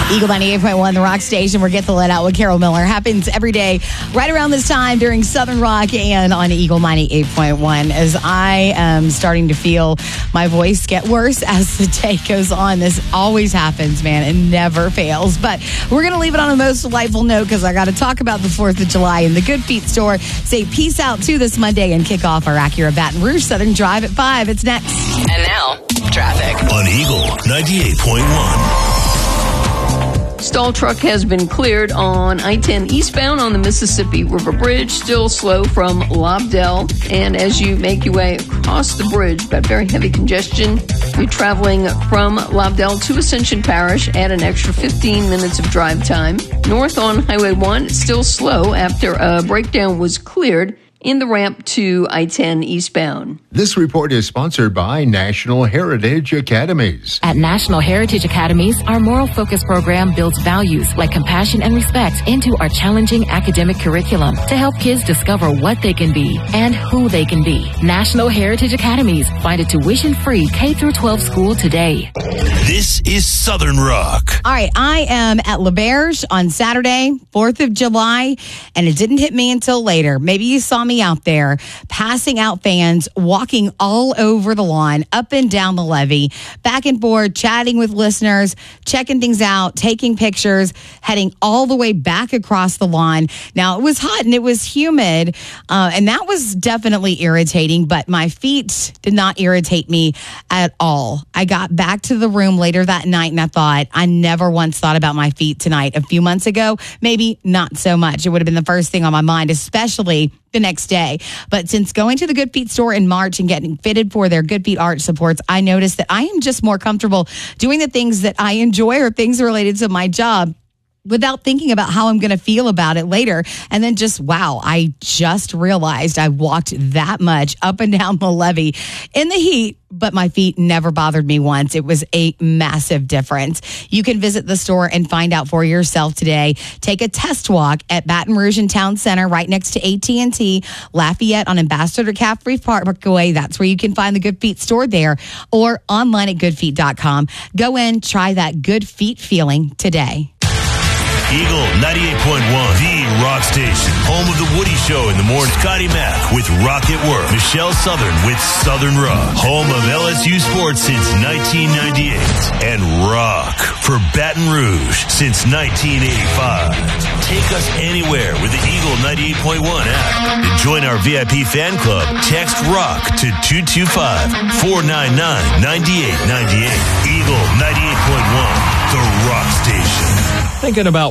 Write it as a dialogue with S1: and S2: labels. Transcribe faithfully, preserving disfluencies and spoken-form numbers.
S1: Eagle ninety-eight point one, the rock station where Get the Let Out with Carol Miller happens every day right around this time during Southern Rock and on Eagle ninety-eight point one. As I am starting to feel my voice get worse as the day goes on. This always happens, man. It never fails. But we're going to leave it on a most delightful note because I got to talk about the fourth of July in the Good Feet store. Say peace out to this Monday and kick off our Acura Baton Rouge Southern Drive at five. It's next.
S2: And now, traffic.
S3: On Eagle ninety-eight point one.
S4: Stall truck has been cleared on I ten eastbound on the Mississippi River Bridge. Still slow from Lobdell. And as you make your way across the bridge, got very heavy congestion. You're traveling from Lobdell to Ascension Parish. Add an extra fifteen minutes of drive time. North on Highway one, still slow after a breakdown was cleared in the ramp to I ten eastbound.
S5: This report is sponsored by National Heritage Academies.
S6: At National Heritage Academies, our moral focus program builds values like compassion and respect into our challenging academic curriculum to help kids discover what they can be and who they can be. National Heritage Academies. Find a tuition-free K through twelve school today.
S3: This is Southern Rock.
S1: All right, I am at L'Auberge on Saturday, fourth of July, and it didn't hit me until later. Maybe you saw me out there passing out fans, walking all over the lawn, up and down the levee, back and forth, chatting with listeners, checking things out, taking pictures, heading all the way back across the lawn. Now, it was hot and it was humid, uh, and that was definitely irritating, but my feet did not irritate me at all. I got back to the room later that night and I thought, I never once thought about my feet tonight. A few months ago, maybe not so much. It would have been the first thing on my mind, especially the next day. But since going to the Good Feet store in March and getting fitted for their Good Feet arch supports, I noticed that I am just more comfortable doing the things that I enjoy or things related to my job without thinking about how I'm going to feel about it later. And then just, wow, I just realized I walked that much up and down the levee in the heat, but my feet never bothered me once. It was a massive difference. You can visit the store and find out for yourself today. Take a test walk at Baton Rouge and Town Center right next to A T and T, Lafayette on Ambassador Caffrey Parkway. That's where you can find the Good Feet store there, or online at good feet dot com. Go in, try that Good Feet feeling today.
S3: Eagle ninety-eight point one, the rock station. Home of the Woody Show in the morning. Scotty Mack with Rock at Work. Michelle Southern with Southern Rock. Home of L S U sports since nineteen ninety-eight. And rock for Baton Rouge since nineteen eighty-five. Take us anywhere with the Eagle ninety-eight point one app. And join our V I P fan club. Text ROCK to two two five, four nine nine, nine eight nine eight. Eagle ninety-eight point one, the rock station.
S7: Thinking about